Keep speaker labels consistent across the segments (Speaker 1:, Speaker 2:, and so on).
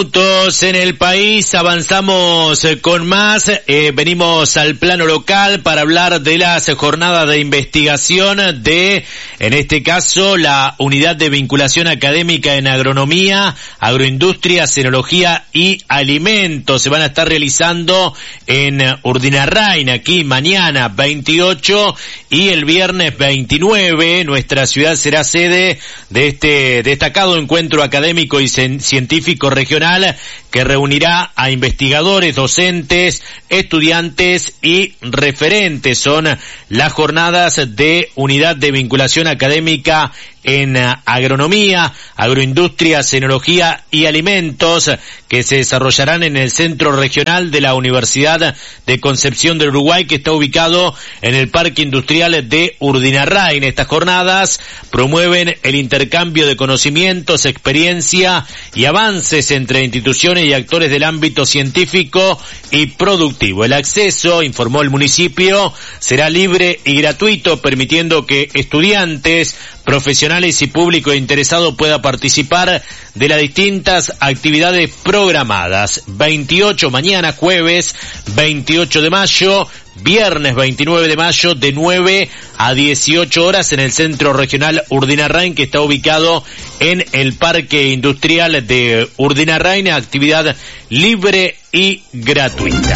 Speaker 1: En el país avanzamos con más, venimos al plano local para hablar de las jornadas de investigación de, en este caso, la Unidad de Vinculación Académica en Agronomía, Agroindustria, Cenología y Alimentos. Se van a estar realizando en Urdinarrain, aquí mañana 28 y el viernes 29. Nuestra ciudad será sede de este destacado encuentro académico y científico regional que reunirá a investigadores, docentes, estudiantes y referentes. Son las jornadas de Unidad de Vinculación Académica en Agronomía, Agroindustria, Cenología y Alimentos, que se desarrollarán en el Centro Regional de la Universidad de Concepción del Uruguay, que está ubicado en el Parque Industrial de Urdinarrain. Estas jornadas promueven el intercambio de conocimientos, experiencia y avances entre instituciones y actores del ámbito científico y productivo. El acceso, informó el municipio, será libre y gratuito, permitiendo que estudiantes, profesionales y público interesado pueda participar de las distintas actividades programadas. 28 mañana, jueves 28 de mayo, viernes 29 de mayo, de 9 a 18 horas en el Centro Regional Urdinarrain, que está ubicado en el Parque Industrial de Urdinarrain, actividad libre y gratuita.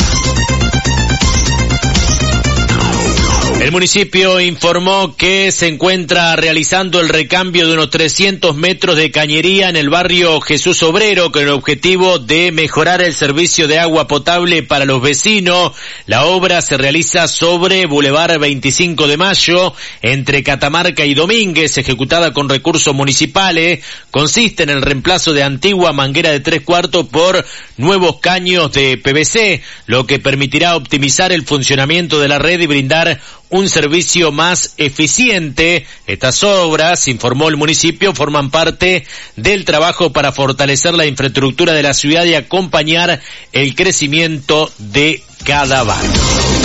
Speaker 1: El municipio informó que se encuentra realizando el recambio de unos 300 metros de cañería en el barrio Jesús Obrero con el objetivo de mejorar el servicio de agua potable para los vecinos. La obra se realiza sobre Boulevard 25 de Mayo, entre Catamarca y Domínguez, ejecutada con recursos municipales. Consiste en el reemplazo de antigua manguera de 3/4 por nuevos caños de PVC, lo que permitirá optimizar el funcionamiento de la red y brindar un servicio más eficiente. Estas obras, informó el municipio, forman parte del trabajo para fortalecer la infraestructura de la ciudad y acompañar el crecimiento de cada barrio.